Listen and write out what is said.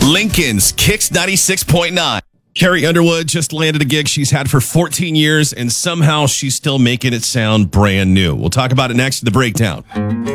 Lincoln's Kicks 96.9. Carrie Underwood just landed a gig she's had for 14 years, and somehow she's still making it sound brand new. We'll talk about it next in the breakdown.